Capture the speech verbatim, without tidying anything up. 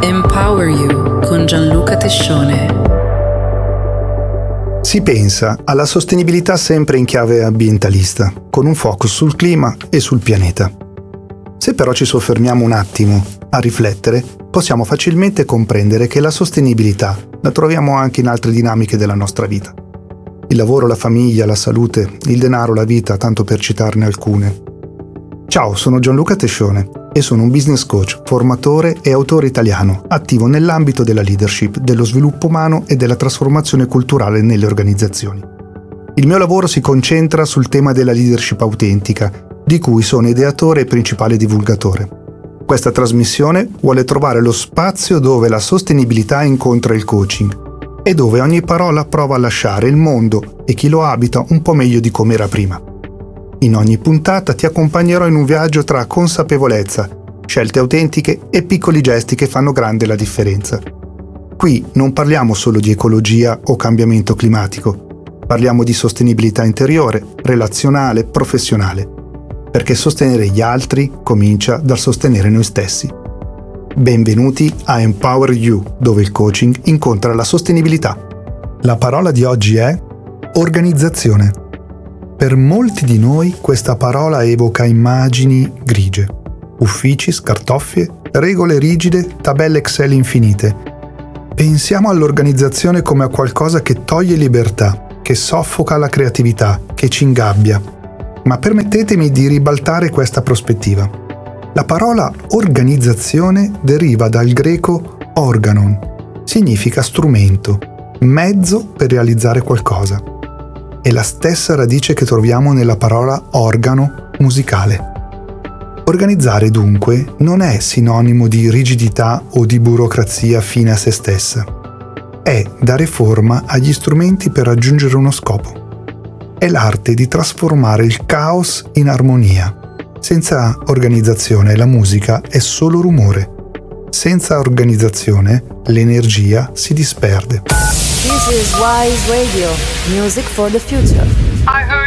Empower You con Gianluca Tescione. Si pensa alla sostenibilità sempre in chiave ambientalista, con un focus sul clima e sul pianeta. Se però ci soffermiamo un attimo a riflettere, possiamo facilmente comprendere che la sostenibilità la troviamo anche in altre dinamiche della nostra vita. Il lavoro, la famiglia, la salute, il denaro, la vita, tanto per citarne alcune. Ciao, sono Gianluca Tescione e sono un business coach, formatore e autore italiano, attivo nell'ambito della leadership, dello sviluppo umano e della trasformazione culturale nelle organizzazioni. Il mio lavoro si concentra sul tema della leadership autentica, di cui sono ideatore e principale divulgatore. Questa trasmissione vuole trovare lo spazio dove la sostenibilità incontra il coaching e dove ogni parola prova a lasciare il mondo e chi lo abita un po' meglio di come era prima. In ogni puntata ti accompagnerò in un viaggio tra consapevolezza, scelte autentiche e piccoli gesti che fanno grande la differenza. Qui non parliamo solo di ecologia o cambiamento climatico, parliamo di sostenibilità interiore, relazionale, professionale, perché sostenere gli altri comincia dal sostenere noi stessi. Benvenuti a Empower You, dove il coaching incontra la sostenibilità. La parola di oggi è organizzazione. Per molti di noi questa parola evoca immagini grigie, uffici, scartoffie, regole rigide, tabelle Excel infinite. Pensiamo all'organizzazione come a qualcosa che toglie libertà, che soffoca la creatività, che ci ingabbia. Ma permettetemi di ribaltare questa prospettiva. La parola organizzazione deriva dal greco organon, significa strumento, mezzo per realizzare qualcosa. È la stessa radice che troviamo nella parola organo musicale. Organizzare dunque non è sinonimo di rigidità o di burocrazia fine a se stessa. È dare forma agli strumenti per raggiungere uno scopo. È l'arte di trasformare il caos in armonia. Senza organizzazione la musica è solo rumore. Senza organizzazione l'energia si disperde. This is Wise Radio, music for the future. I heard